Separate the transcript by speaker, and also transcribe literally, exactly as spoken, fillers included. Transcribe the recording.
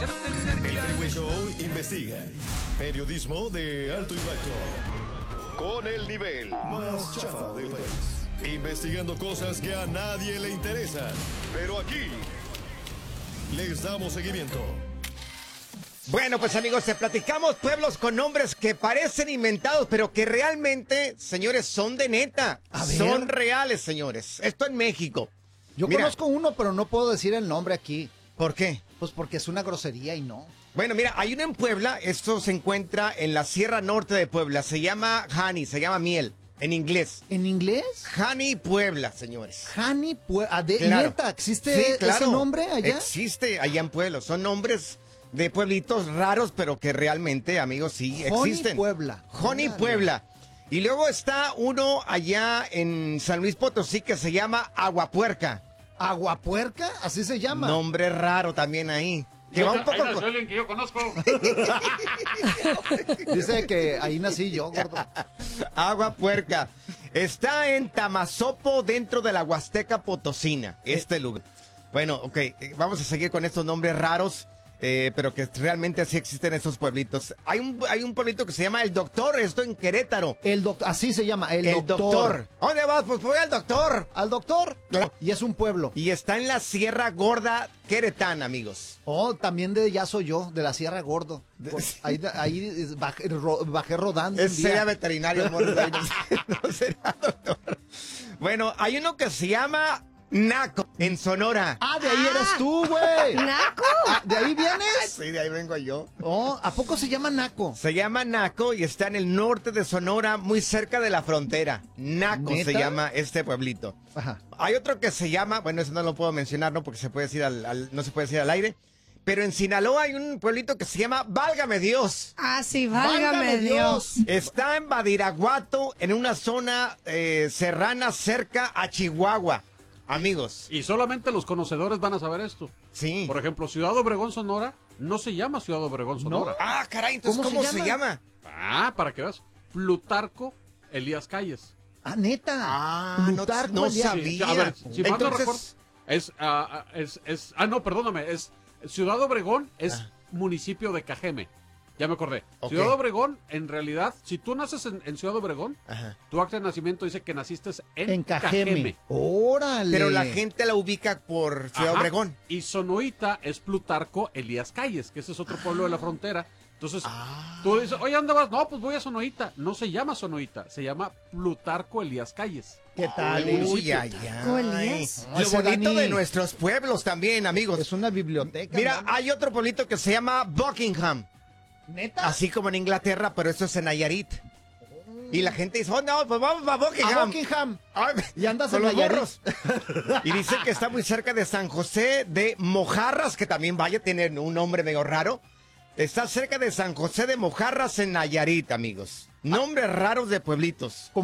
Speaker 1: El Freeway Show investiga. Periodismo de alto impacto. Con el nivel más chafa del país. Investigando cosas que a nadie le interesan. Pero aquí les damos seguimiento.
Speaker 2: Bueno, pues amigos, te platicamos pueblos con nombres que parecen inventados, pero que realmente, señores, son de neta. Son reales, señores. Esto en México.
Speaker 3: Yo
Speaker 2: Mira,
Speaker 3: conozco uno, pero no puedo decir el nombre aquí.
Speaker 2: ¿por qué?
Speaker 3: Pues porque es una grosería y no.
Speaker 2: Bueno, mira, hay uno en Puebla. Esto se encuentra en la Sierra Norte de Puebla. Se llama honey, se llama miel, en inglés.
Speaker 3: ¿En inglés?
Speaker 2: Honey Puebla, señores.
Speaker 3: Honey Puebla. ¿De
Speaker 2: Claro.
Speaker 3: neta? ¿Existe
Speaker 2: Sí, claro.
Speaker 3: ese nombre allá?
Speaker 2: Existe allá en Puebla. Son nombres de pueblitos raros, pero que realmente, amigos, sí
Speaker 3: Honey
Speaker 2: existen.
Speaker 3: Puebla.
Speaker 2: Honey
Speaker 3: Órale.
Speaker 2: Puebla. Y luego está uno allá en San Luis Potosí que se llama Aguapuerca.
Speaker 3: ¿Aguapuerca? Así se llama.
Speaker 2: Nombre raro también ahí. Que va un poco
Speaker 4: Ahí nació
Speaker 2: con-
Speaker 4: alguien que yo conozco.
Speaker 3: Dice que ahí nací yo, gordo.
Speaker 2: Aguapuerca. Está en Tamazopo, dentro de la Huasteca Potosina, este lugar. Bueno, ok, eh, vamos a seguir con estos nombres raros, eh, pero que realmente sí existen esos pueblitos. Hay un, hay un pueblito que se llama El Doctor, esto en Querétaro.
Speaker 3: El doctor, así se llama, el,
Speaker 2: El Doctor. ¿Dónde vas? Pues voy al Doctor.
Speaker 3: ¿Al doctor?
Speaker 2: Claro.
Speaker 3: Y es un pueblo.
Speaker 2: Y está en la Sierra Gorda Queretana, amigos.
Speaker 3: Oh, también de allá soy yo, de la Sierra Gordo. Pues, ahí ahí bajé, ro- bajé rodando un
Speaker 2: Es
Speaker 3: día.
Speaker 2: sería veterinario, amor, no, no será doctor. Bueno, hay uno que se llama Naco, en Sonora.
Speaker 3: Ah, de ahí eres tú, güey.
Speaker 5: ¿Naco?
Speaker 3: Ah, ¿de ahí vienes?
Speaker 2: Sí, de ahí vengo yo.
Speaker 3: Oh, ¿a poco se llama Naco?
Speaker 2: Se llama Naco y está en el norte de Sonora, muy cerca de la frontera. Naco
Speaker 3: ¿Neta?
Speaker 2: se llama este pueblito.
Speaker 3: Ajá.
Speaker 2: Hay otro que se llama, bueno, eso no lo puedo mencionar, ¿no? Porque se puede decir al, al- no se puede decir al aire. Pero en Sinaloa hay un pueblito que se llama Válgame Dios.
Speaker 5: Ah, sí, válgame,
Speaker 3: ¡Válgame
Speaker 5: Dios.
Speaker 2: Está en Badiraguato, en una zona eh, serrana cerca a Chihuahua. Amigos,
Speaker 4: Y solamente los conocedores van a saber esto.
Speaker 2: sí.
Speaker 4: Por ejemplo, Ciudad Obregón, Sonora, no se llama Ciudad Obregón, Sonora.
Speaker 2: Ah, caray, entonces,
Speaker 3: ¿Cómo
Speaker 2: ¿cómo,
Speaker 3: se
Speaker 2: se llama?
Speaker 4: Ah, para que veas. Plutarco Elías Calles.
Speaker 3: Ah, neta.
Speaker 2: Ah, no,
Speaker 3: Plutarco
Speaker 2: no
Speaker 3: Elías.
Speaker 2: sabía.
Speaker 4: A ver, si mal no
Speaker 2: Entonces-
Speaker 4: recuerdo, es, ah, ah, es, es, ah, no, perdóname, es Ciudad Obregón es
Speaker 2: Ah.
Speaker 4: municipio de Cajeme. Ya me acordé.
Speaker 2: Ok.
Speaker 4: Ciudad Obregón, en realidad, si tú naces en, en Ciudad Obregón,
Speaker 2: Ajá.
Speaker 4: tu acta de nacimiento dice que naciste en,
Speaker 3: En Cajeme.
Speaker 4: Cajeme.
Speaker 3: Órale.
Speaker 2: Pero la gente la ubica por Ciudad
Speaker 4: Ajá.
Speaker 2: Obregón.
Speaker 4: Y Sonoita es Plutarco Elías Calles, que ese es otro pueblo de la frontera. Entonces,
Speaker 2: Ah.
Speaker 4: tú dices, oye, ¿dónde vas? No, pues voy a Sonoita. No se llama Sonoita, se llama Plutarco Elías Calles.
Speaker 3: ¿Qué tal?
Speaker 4: el
Speaker 2: Uy,
Speaker 4: municipio.
Speaker 2: ay,
Speaker 5: Plutarco
Speaker 2: ay.
Speaker 5: Elías.
Speaker 2: Lo
Speaker 3: Ese
Speaker 2: bonito
Speaker 3: Dani.
Speaker 2: de nuestros pueblos también, amigos.
Speaker 3: Es una biblioteca.
Speaker 2: Mira,
Speaker 3: ¿no?
Speaker 2: hay otro pueblito que se llama Buckingham.
Speaker 3: ¿Neta?
Speaker 2: Así como en Inglaterra, pero esto es en Nayarit. Y la gente dice, oh, no, pues vamos a Buckingham.
Speaker 3: A Buckingham.
Speaker 2: Ay,
Speaker 3: Y andas
Speaker 2: con
Speaker 3: en
Speaker 2: los
Speaker 3: Nayarit.
Speaker 2: morros. Y dice que está muy cerca de San José de Mojarras, que también vaya a tener un nombre medio raro. Está cerca de San José de Mojarras en Nayarit, amigos. Nombres raros de pueblitos.